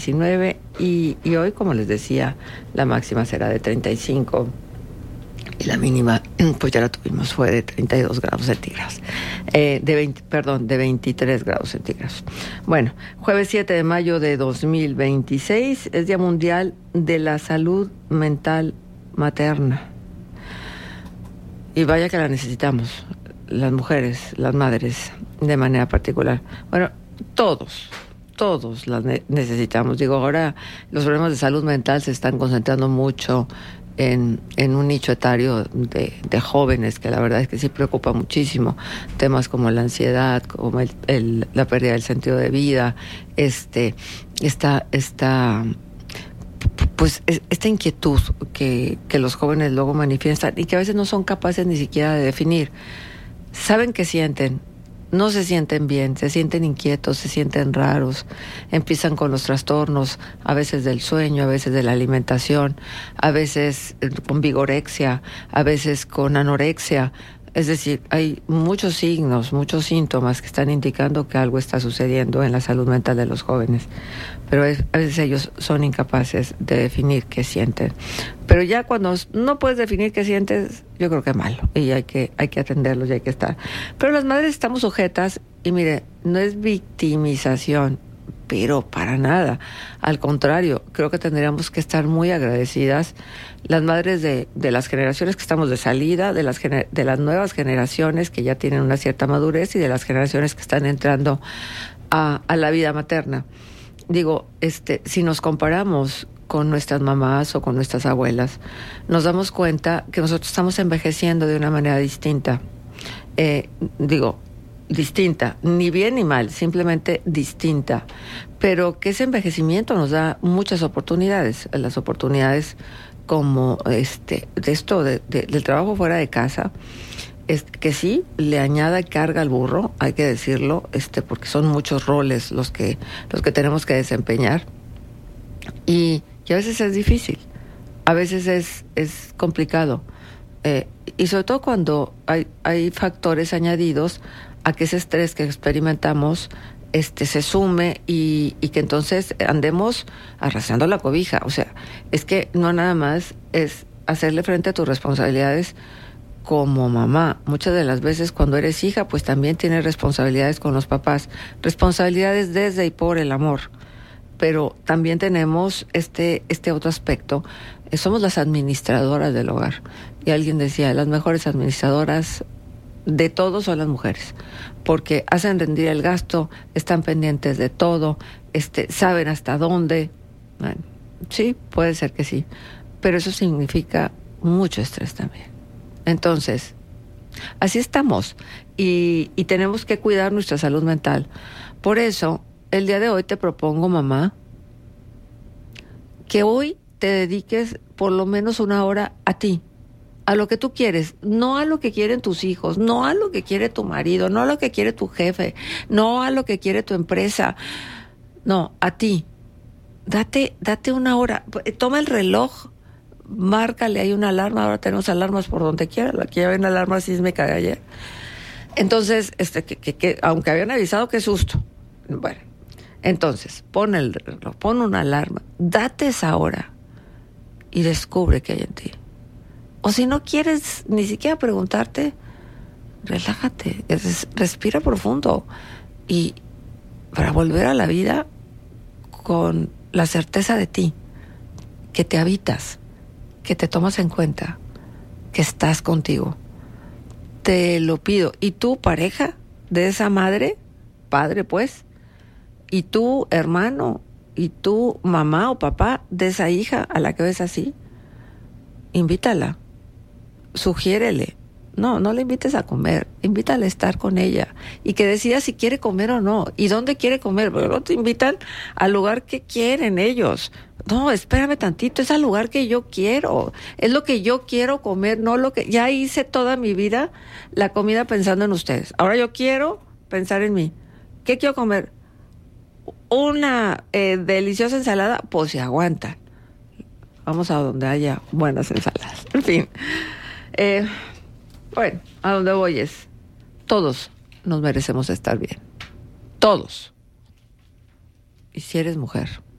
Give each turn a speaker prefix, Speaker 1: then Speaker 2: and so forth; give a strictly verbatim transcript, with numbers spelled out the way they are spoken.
Speaker 1: diecinueve y, y hoy, como les decía, la máxima será de treinta y cinco y la mínima, pues ya la tuvimos, fue de treinta y dos grados centígrados, eh, de veinte, perdón, de veintitrés grados centígrados. Bueno, jueves siete de mayo de dos mil veintiséis es Día Mundial de la Salud Mental Materna. Y vaya que la necesitamos, las mujeres, las madres, de manera particular. Bueno, todos, todos las ne- necesitamos. Digo, ahora los problemas de salud mental se están concentrando mucho en, en un nicho etario de, de jóvenes, que la verdad es que sí preocupa muchísimo. Temas como la ansiedad, como el, el, la pérdida del sentido de vida, este, esta, esta, pues esta inquietud que, que los jóvenes luego manifiestan y que a veces no son capaces ni siquiera de definir. Saben que sienten, no se sienten bien, se sienten inquietos, se sienten raros, empiezan con los trastornos, a veces del sueño, a veces de la alimentación, a veces con vigorexia, a veces con anorexia. Es decir, hay muchos signos, muchos síntomas que están indicando que algo está sucediendo en la salud mental de los jóvenes. Pero es, a veces ellos son incapaces de definir qué sienten. Pero ya cuando no puedes definir qué sientes, yo creo que es malo. Y hay que, hay que atenderlos y hay que estar. Pero las madres estamos sujetas, y mire, no es victimización, pero para nada. Al contrario, creo que tendríamos que estar muy agradecidas las madres de, de las generaciones que estamos de salida, de las, gener- de las nuevas generaciones que ya tienen una cierta madurez y de las generaciones que están entrando a, a la vida materna. Digo, este, si nos comparamos con nuestras mamás o con nuestras abuelas, nos damos cuenta que nosotros estamos envejeciendo de una manera distinta. Eh, digo, distinta, ni bien ni mal, simplemente distinta, pero que ese envejecimiento nos da muchas oportunidades, las oportunidades como este, de esto, de, de, del trabajo fuera de casa, es que sí, le añada carga al burro, hay que decirlo, este, porque son muchos roles los que, los que tenemos que desempeñar, y, y a veces es difícil, a veces es, es complicado, eh, y sobre todo cuando hay, hay factores añadidos a que ese estrés que experimentamos este se sume y, y que entonces andemos arrastrando la cobija. O sea, es que no nada más es hacerle frente a tus responsabilidades como mamá. Muchas de las veces cuando eres hija, pues también tienes responsabilidades con los papás, responsabilidades desde y por el amor. Pero también tenemos este, este otro aspecto, eh, somos las administradoras del hogar. Y alguien decía, las mejores administradoras de todo son las mujeres, porque hacen rendir el gasto, están pendientes de todo, este, saben hasta dónde. Bueno, sí, puede ser que sí, pero eso significa mucho estrés también. Entonces, así estamos y, y tenemos que cuidar nuestra salud mental. Por eso, el día de hoy te propongo, mamá, que hoy te dediques por lo menos una hora a ti, a lo que tú quieres, no a lo que quieren tus hijos, no a lo que quiere tu marido, no a lo que quiere tu jefe, no a lo que quiere tu empresa, no, a ti. Date, date una hora, toma el reloj, márcale, hay una alarma, ahora tenemos alarmas por donde quiera, la que ya ven alarma sísmica de ayer. Entonces, este, que, que, que, aunque habían avisado, qué susto. Bueno, entonces, pon el reloj, pon una alarma, date esa hora y descubre qué hay en ti. O si no quieres ni siquiera preguntarte, relájate, res, respira profundo y para volver a la vida con la certeza de ti, que te habitas, que te tomas en cuenta, que estás contigo. Te lo pido. Y tú, pareja de esa madre, padre pues, y tú, hermano, y tú, mamá o papá de esa hija a la que ves así, invítala. Sugiérele, no, no le invites a comer, invítale a estar con ella y que decida si quiere comer o no y dónde quiere comer, pero no te invitan al lugar que quieren ellos. No, espérame tantito, es al lugar que yo quiero, es lo que yo quiero comer, no lo que ya hice toda mi vida la comida pensando en ustedes. Ahora yo quiero pensar en mí. ¿Qué quiero comer? Una eh, deliciosa ensalada, pues se aguantan. Vamos a donde haya buenas ensaladas. En fin. Eh, bueno, a donde voy es, todos nos merecemos estar bien, todos. Y si eres mujer,